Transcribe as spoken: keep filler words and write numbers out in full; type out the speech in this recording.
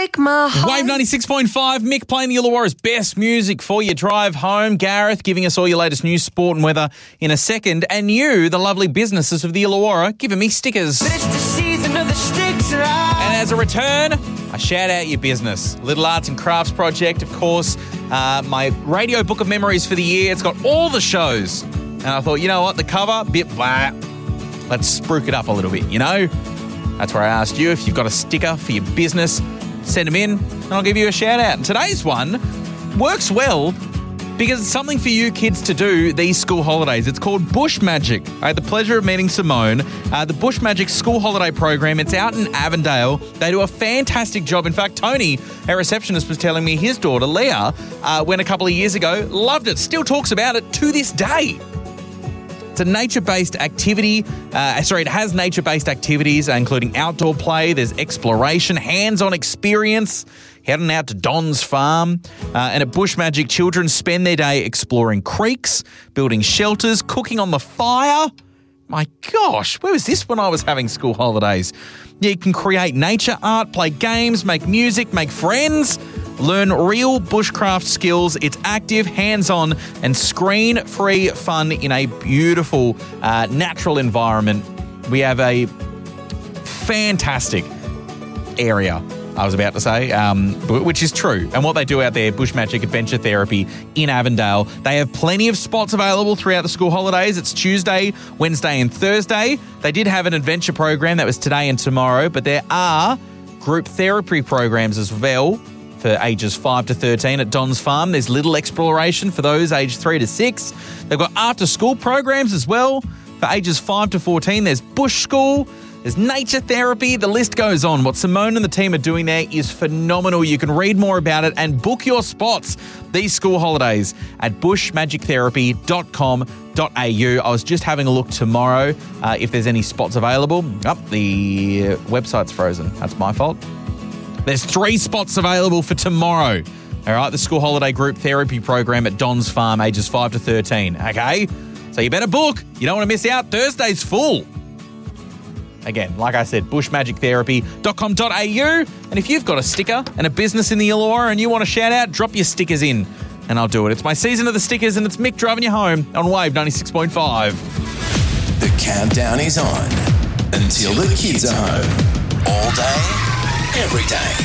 break my heart. Wave ninety-six point five, Mick playing the Illawarra's best music for your drive home. Gareth giving us all your latest news, sport and weather in a second. And you, the lovely businesses of the Illawarra, giving me stickers. But it's the season of the sticks and I... And as a return, I shout out your business. Little Arts and Crafts Project, of course. Uh, my radio book of memories for the year. It's got all the shows. And I thought, you know what, the cover, bit blah. Let's spruik it up a little bit, you know? That's where I asked you if you've got a sticker for your business. Send them in and I'll give you a shout out. And today's one works well because it's something for you kids to do these school holidays. It's called Bush Magic. I had the pleasure of meeting Simone. Uh, the Bush Magic school holiday program, it's out in Avondale. They do a fantastic job. In fact, Tony, our receptionist, was telling me his daughter, Leah, uh, went a couple of years ago, loved it, still talks about it to this day. It's a nature-based activity. Uh, sorry, it has nature-based activities, uh, including outdoor play. There's exploration, hands-on experience, heading out to Don's farm. Uh, and at Bush Magic, children spend their day exploring creeks, building shelters, cooking on the fire. My gosh, where was this when I was having school holidays? Yeah, you can create nature art, play games, make music, make friends, learn real bushcraft skills. It's active, hands-on, and screen-free fun in a beautiful, uh, natural environment. We have a fantastic area, I was about to say, um, which is true. And what they do out there, Bush Magic Adventure Therapy in Avondale, they have plenty of spots available throughout the school holidays. It's Tuesday, Wednesday and Thursday. They did have an adventure program that was today and tomorrow, but there are group therapy programs as well for ages five to thirteen at Don's Farm. There's little exploration for those aged three to six. They've got after-school programs as well for ages five to fourteen. There's bush school. There's nature therapy. The list goes on. What Simone and the team are doing there is phenomenal. You can read more about it and book your spots these school holidays at bush magic therapy dot com dot a u. I was just having a look tomorrow uh, if there's any spots available. Oh, the website's frozen. That's my fault. There's three spots available for tomorrow. All right, the school holiday group therapy program at Don's Farm, ages five to thirteen. Okay, so you better book. You don't want to miss out. Thursday's full. Again, like I said, bush magic therapy dot com dot a u. And if you've got a sticker and a business in the Illawarra and you want to shout out, drop your stickers in and I'll do it. It's my season of the stickers and it's Mick driving you home on Wave ninety-six point five. The countdown is on until the kids are home. All day, every day.